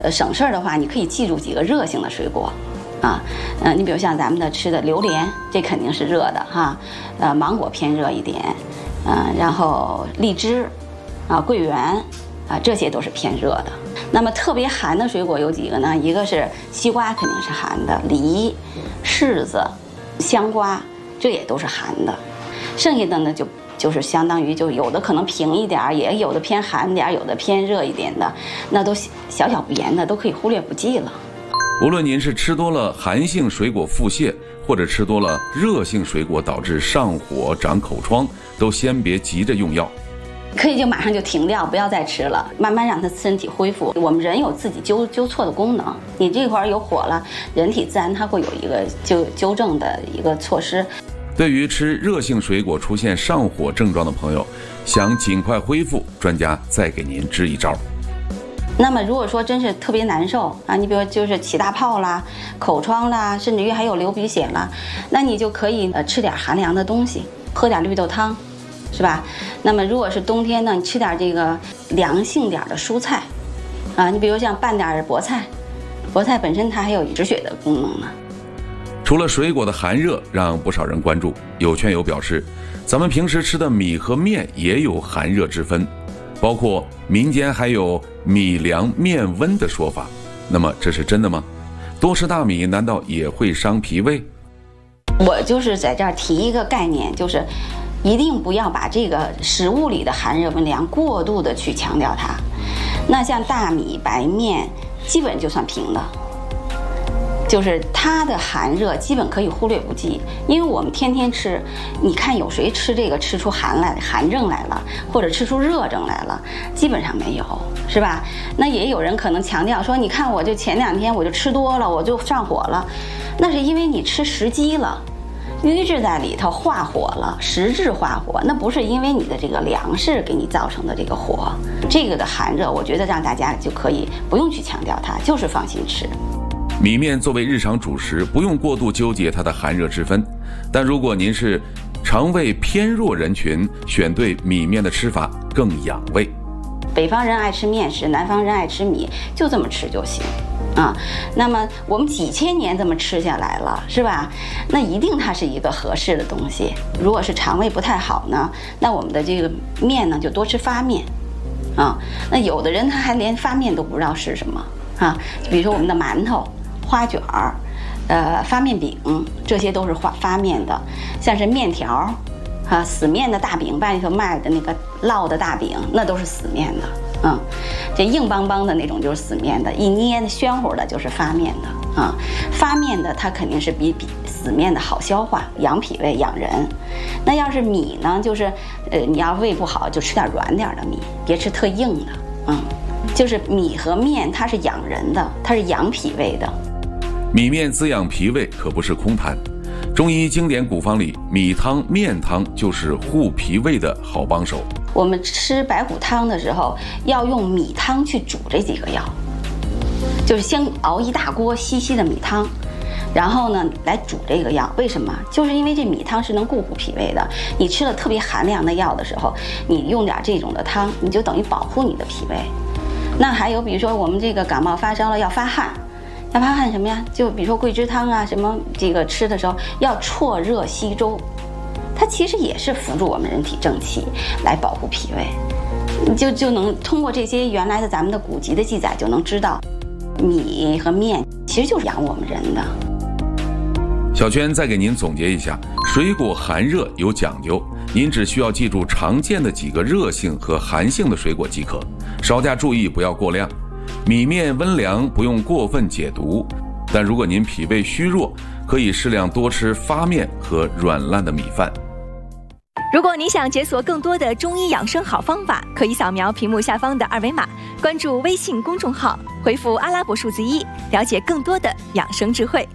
省事儿的话，你可以记住几个热性的水果，你比如像咱们的吃的榴莲，这肯定是热的哈，芒果偏热一点，然后荔枝，桂圆，这些都是偏热的。那么特别寒的水果有几个呢？一个是西瓜，肯定是寒的，梨、柿子、香瓜，这也都是寒的。剩下的呢就是相当于就有的可能平一点，也有的偏寒点，有的偏热一点的，那都小小不言的都可以忽略不计了。 无论您是吃多了寒性水果腹泻，或者吃多了热性水果导致上火长口疮，都先别急着用药， 可以就马上就停掉，不要再吃了，慢慢让它身体恢复。我们人有自己纠错的功能，你这块有火了，人体自然它会有一个纠正的一个措施。 对于吃热性水果出现上火症状的朋友，想尽快恢复，专家再给您支一招。 那么如果说真是特别难受你比如就是起大泡啦、口疮啦，甚至于还有流鼻血啦，那你就可以吃点寒凉的东西，喝点绿豆汤，是吧？那么如果是冬天呢，你吃点这个凉性点的蔬菜你比如像拌点菠菜，菠菜本身它还有止血的功能呢。 除了水果的寒热让不少人关注，有圈友表示，咱们平时吃的米和面也有寒热之分，包括民间还有米凉面温的说法。那么这是真的吗？多吃大米难道也会伤脾胃？ 我就是在这儿提一个概念，就是一定不要把这个食物里的寒热温凉过度的去强调它。那像大米、白面基本就算平的，就是它的寒热基本可以忽略不计，因为我们天天吃，你看有谁吃这个吃出寒症来了，或者吃出热症来了？基本上没有，是吧？那也有人可能强调说，你看我就前2天我就吃多了，我就上火了，那是因为你吃食积了，瘀滞在里头化火了，实质化火，那不是因为你的这个粮食给你造成的这个火。这个的寒热，我觉得让大家就可以不用去强调它，就是放心吃。 米面作为日常主食，不用过度纠结它的寒热之分，但如果您是肠胃偏弱人群，选对米面的吃法更养胃。 北方人爱吃面食，南方人爱吃米，就这么吃就行那么我们几千年这么吃下来了，是吧？那一定它是一个合适的东西。如果是肠胃不太好呢，那我们的这个面呢，就多吃发面那有的人他还连发面都不知道是什么比如说我们的馒头、花卷儿、发面饼，这些都是发面的。像是面条死面的大饼，外头卖的那个烙的大饼，那都是死面的这硬邦邦的那种就是死面的，一捏的暄乎的就是发面的发面的它肯定是比死面的好消化，养脾胃养人。那要是米呢，就是你要胃不好就吃点软点的米，别吃特硬的就是米和面它是养人的，它是养脾胃的。 米面滋养脾胃可不是空谈，中医经典古方里，米汤、面汤就是护脾胃的好帮手。 我们吃白虎汤的时候，要用米汤去煮这几个药，就是先熬一大锅稀稀的米汤，然后呢来煮这个药。为什么？就是因为这米汤是能固护脾胃的。你吃了特别寒凉的药的时候，你用点这种的汤，你就等于保护你的脾胃。那还有比如说我们这个感冒发烧了要发汗，要发汗什么呀？就比如说桂枝汤什么这个吃的时候要绰热稀粥，它其实也是辅助我们人体正气，来保护脾胃。就能通过这些原来的咱们的古籍的记载，就能知道米和面其实就是养我们人的。 小娟再给您总结一下，水果寒热有讲究，您只需要记住常见的几个热性和寒性的水果即可，稍加注意不要过量。米面温凉，不用过分解毒，但如果您脾胃虚弱，可以适量多吃发面和软烂的米饭。 如果你想解锁更多的中医养生好方法，可以扫描屏幕下方的2维码，关注微信公众号，回复阿拉伯数字1，了解更多的养生智慧。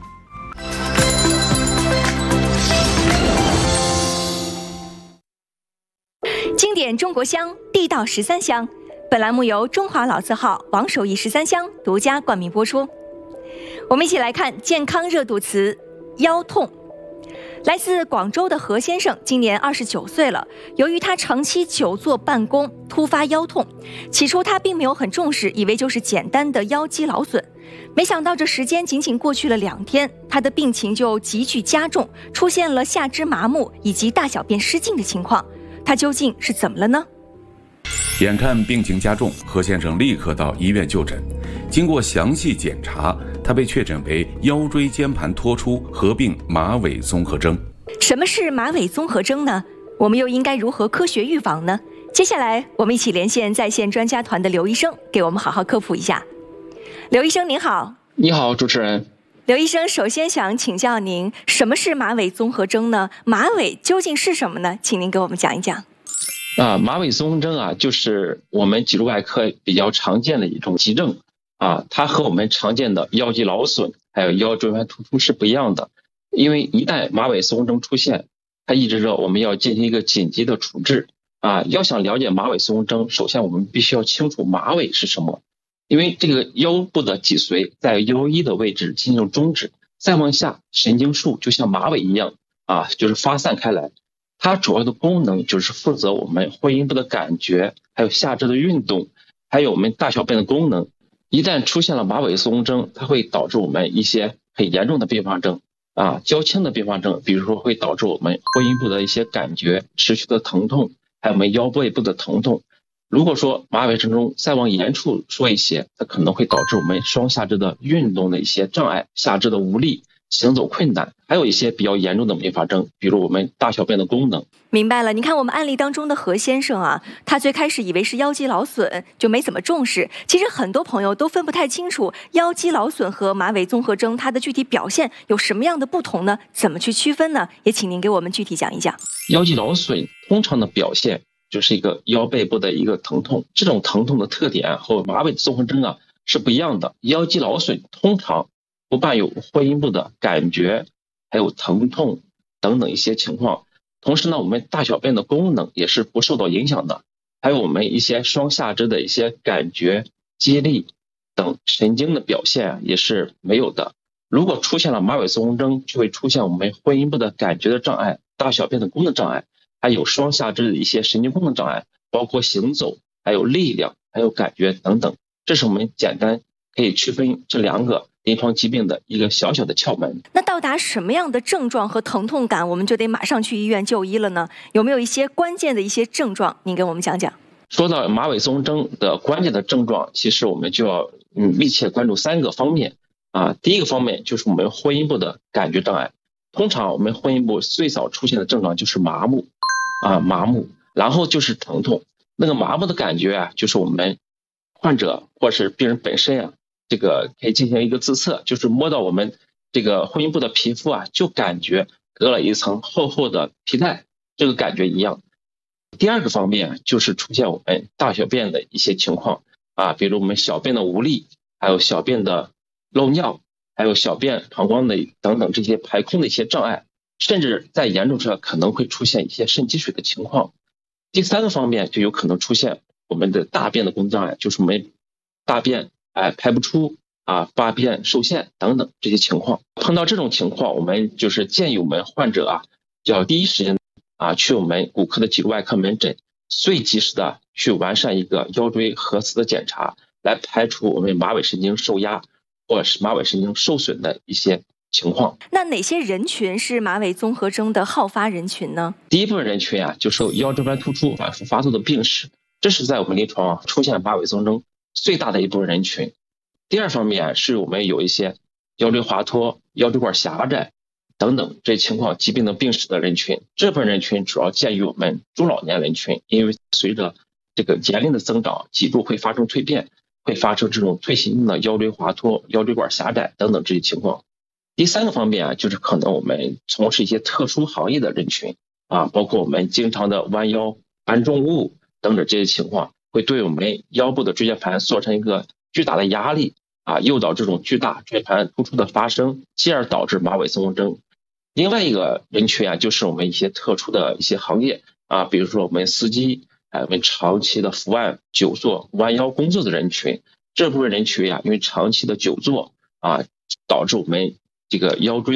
经典中国香，地道13香。本栏目由中华老字号王守义13香独家冠名播出。我们一起来看健康热度词：腰痛。 来自广州的何先生今年29岁了，由于他长期久坐办公，突发腰痛。起初他并没有很重视，以为就是简单的腰肌劳损。没想到这时间仅仅过去了2天，他的病情就急剧加重，出现了下肢麻木以及大小便失禁的情况。他究竟是怎么了呢？ 眼看病情加重，何先生立刻到医院就诊。经过详细检查，他被确诊为腰椎间盘突出合并马尾综合征。 什么是马尾综合征呢？我们又应该如何科学预防呢？接下来我们一起连线在线专家团的刘医生，给我们好好科普一下。刘医生您好。 你好，主持人。 刘医生，首先想请教您，什么是马尾综合征呢？马尾究竟是什么呢？请您给我们讲一讲。 马尾综合征就是我们脊柱外科比较常见的一种急症它和我们常见的腰肌劳损还有腰椎盘突出是不一样的。因为一旦马尾综合征出现，它意味着我们要进行一个紧急的处置要想了解马尾综合征，首先我们必须要清楚马尾是什么。因为这个腰部的脊髓在腰一的位置进行终止，再往下神经束就像马尾一样就是发散开来。它主要的功能就是负责我们会阴部的感觉，还有下肢的运动，还有我们大小便的功能。一旦出现了马尾综合征，它会导致我们一些很严重的并发症较轻的并发症，比如说会导致我们会阴部的一些感觉、持续的疼痛，还有我们腰背部的疼痛。如果说马尾综合征再往严处说一些，它可能会导致我们双下肢的运动的一些障碍，下肢的无力，行走困难，还有一些比较严重的并发症，比如我们大小便的功能。 明白了，你看我们案例当中的何先生他最开始以为是腰肌劳损，就没怎么重视。其实很多朋友都分不太清楚腰肌劳损和马尾综合征它的具体表现有什么样的不同呢？怎么去区分呢？也请您给我们具体讲一讲。 腰肌劳损通常的表现就是一个腰背部的一个疼痛，这种疼痛的特点和马尾综合征是不一样的。腰肌劳损通常不伴有会阴部的感觉，还有疼痛等等一些情况。同时呢，我们大小便的功能也是不受到影响的，还有我们一些双下肢的一些感觉、肌力等神经的表现也是没有的。如果出现了马尾综合征，就会出现我们会阴部的感觉的障碍、大小便的功能障碍，还有双下肢的一些神经功能障碍，包括行走，还有力量，还有感觉等等。这是我们简单可以区分这2个临床疾病的一个小小的窍门。 那到达什么样的症状和疼痛感，我们就得马上去医院就医了呢？有没有一些关键的一些症状，您给我们讲讲？ 说到马尾综合征的关键的症状，其实我们就要密切关注3个方面第一个方面就是我们会阴部的感觉障碍。通常我们会阴部最早出现的症状就是麻木然后就是疼痛。那个麻木的感觉就是我们患者或是病人本身这个可以进行一个自测，就是摸到我们这个会阴部的皮肤就感觉隔了一层厚厚的皮带，这个感觉一样。第二个方面就是出现我们大小便的一些情况比如我们小便的无力，还有小便的漏尿，还有小便膀胱的等等这些排空的一些障碍，甚至在严重时可能会出现一些肾积水的情况。第3个方面就有可能出现我们的大便的功能障碍，就是我们大便排不出大便受限等等这些情况。碰到这种情况，我们就是建议我们患者就要第一时间去我们骨科的脊柱外科门诊，最及时的去完善一个腰椎核磁的检查，来排除我们马尾神经受压或者是马尾神经受损的一些情况。 那哪些人群是马尾综合征的好发人群呢？ 第一部分人群就是腰椎盘突出反复发作的病史，这是在我们临床出现马尾综合征最大的一部分人群。第二方面是我们有一些腰椎滑脱、腰椎管狭窄等等这情况疾病的病史的人群。这部分人群主要见于我们中老年人群，因为随着这个年龄的增长，脊柱会发生蜕变，会发生这种退行性的腰椎滑脱、腰椎管狭窄等等这些情况。第3个方面就是可能我们从事一些特殊行业的人群包括我们经常的弯腰、搬重物等等这些情况，会对我们腰部的椎间盘造成一个巨大的压力诱导这种巨大椎间盘突出的发生，进而导致马尾综合征。另外一个人群就是我们一些特殊的一些行业比如说我们司机我们长期的伏案、久坐、弯腰工作的人群。这部分人群因为长期的久坐导致我们这个腰椎的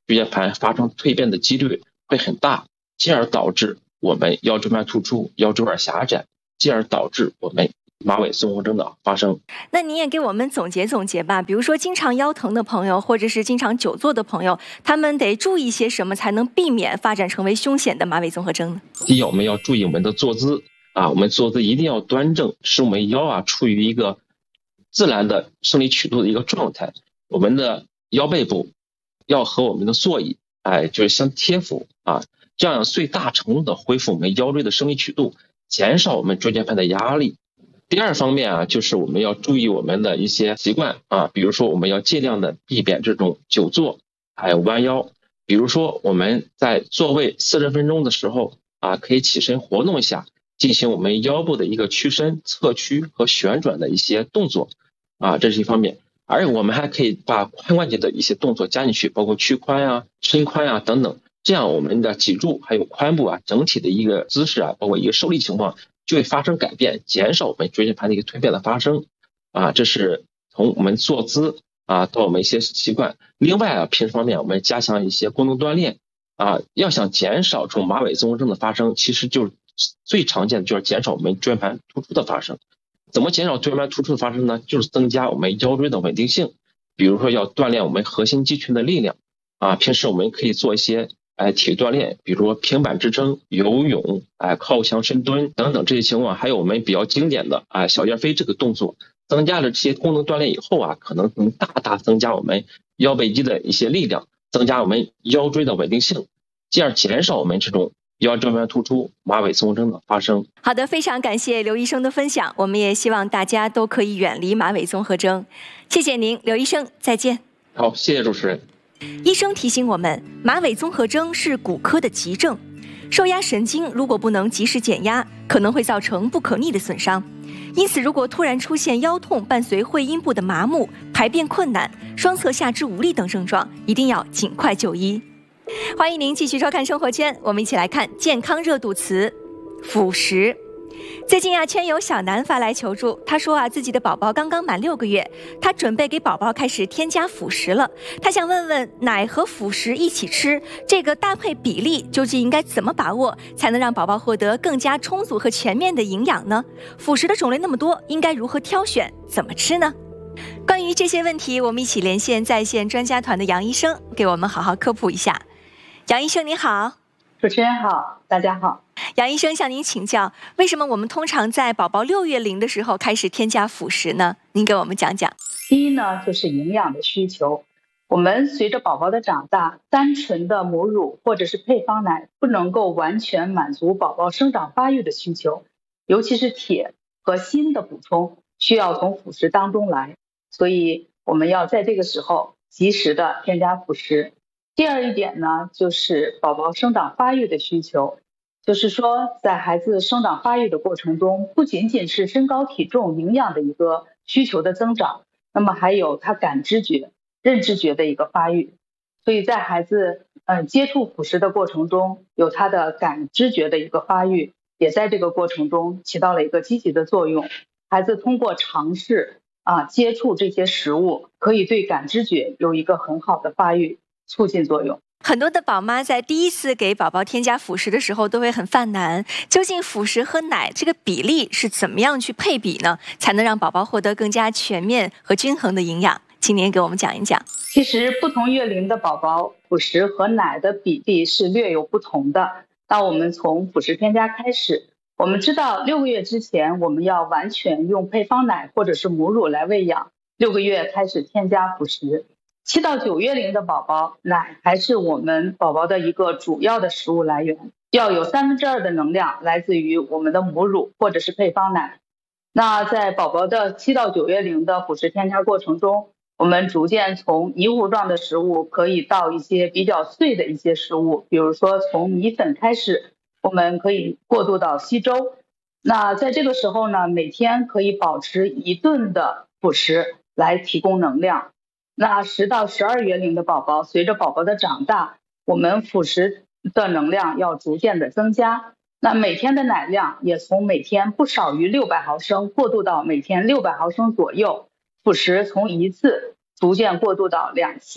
椎间盘发生蜕变的几率会很大，进而导致我们腰椎盘突出、腰椎管狭窄，进而导致我们马尾综合征的发生。 那您也给我们总结总结吧，比如说经常腰疼的朋友，或者是经常久坐的朋友，他们得注意些什么才能避免发展成为凶险的马尾综合征呢？ 第一，我们要注意我们的坐姿我们坐姿一定要端正，使我们腰处于一个自然的生理曲度的一个状态。我们的腰背部要和我们的座椅就是相贴服这样最大程度的恢复我们腰椎的生理曲度，减少我们椎间盘的压力。第二方面就是我们要注意我们的一些习惯比如说我们要尽量的避免这种久坐还有弯腰。比如说我们在座位40分钟的时候可以起身活动一下，进行我们腰部的一个屈伸、侧屈和旋转的一些动作这是一方面。而我们还可以把髋关节的一些动作加进去，包括屈髋伸髋等等，这样我们的脊柱还有髋部整体的一个姿势包括一个受力情况就会发生改变，减少我们椎间盘的一个蜕变的发生这是从我们坐姿到我们一些习惯。另外平时方面我们加强一些功能锻炼要想减少这种马尾综合征的发生，其实就是最常见的就是减少我们椎间盘突出的发生。怎么减少椎间盘突出的发生呢？就是增加我们腰椎的稳定性，比如说要锻炼我们核心肌群的力量平时我们可以做一些体育锻炼，比如说平板支撑、游泳靠墙深蹲等等这些情况，还有我们比较经典的小燕飞这个动作。增加了这些功能锻炼以后可能能大大增加我们腰背肌的一些力量，增加我们腰椎的稳定性，进而减少我们这种腰椎盘突出、马尾综合征的发生。 好的，非常感谢刘医生的分享，我们也希望大家都可以远离马尾综合征。谢谢您，刘医生，再见。 好，谢谢主持人。 医生提醒我们，马尾综合征是骨科的急症，受压神经如果不能及时减压，可能会造成不可逆的损伤。因此，如果突然出现腰痛伴随会阴部的麻木、排便困难、双侧下肢无力等症状，一定要尽快就医。欢迎您继续收看生活圈，我们一起来看健康热度词辅食。最近圈有小南发来求助，他说自己的宝宝刚刚满6个月，他准备给宝宝开始添加辅食了。他想问问，奶和辅食一起吃，这个搭配比例究竟应该怎么把握，才能让宝宝获得更加充足和全面的营养呢？辅食的种类那么多，应该如何挑选，怎么吃呢？关于这些问题，我们一起连线在线专家团的杨医生，给我们好好科普一下。杨医生你好。 主持人好，大家好。 杨医生向您请教，为什么我们通常在宝宝6月龄的时候开始添加辅食呢？您给我们讲讲。 第一呢，就是营养的需求。我们随着宝宝的长大，单纯的母乳或者是配方奶不能够完全满足宝宝生长发育的需求，尤其是铁和锌的补充需要从辅食当中来，所以我们要在这个时候及时的添加辅食。第二一点呢，就是宝宝生长发育的需求，就是说在孩子生长发育的过程中，不仅仅是身高体重营养的一个需求的增长，那么还有他感知觉、认知觉的一个发育。所以在孩子接触辅食的过程中，有他的感知觉的一个发育，也在这个过程中起到了一个积极的作用。孩子通过尝试接触这些食物，可以对感知觉有一个很好的发育促进作用。 很多的宝妈在第一次给宝宝添加辅食的时候都会很犯难，究竟辅食和奶这个比例是怎么样去配比呢？才能让宝宝获得更加全面和均衡的营养？请您给我们讲一讲。 其实不同月龄的宝宝辅食和奶的比例是略有不同的。那我们从辅食添加开始，我们知道6个月之前我们要完全用配方奶或者是母乳来喂养，6个月开始添加辅食。7到9月龄的宝宝，奶还是我们宝宝的一个主要的食物来源，要有2/3的能量来自于我们的母乳或者是配方奶。那在宝宝的7到9月龄的辅食添加过程中，我们逐渐从泥糊状的食物可以到一些比较碎的一些食物，比如说从米粉开始，我们可以过渡到稀粥。那在这个时候呢，每天可以保持1顿的辅食来提供能量。那10到12月龄的宝宝，随着宝宝的长大，我们辅食的能量要逐渐的增加。那每天的奶量也从每天不少于600毫升过渡到每天600毫升左右，辅食从1次逐渐过渡到2次。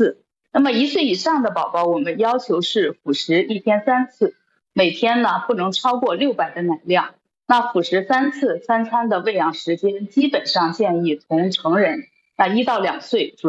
那么1岁以上的宝宝，我们要求是辅食1天3次，每天呢不能超过600的奶量。那辅食3次，3餐的喂养时间基本上建议同成人，那1到2岁。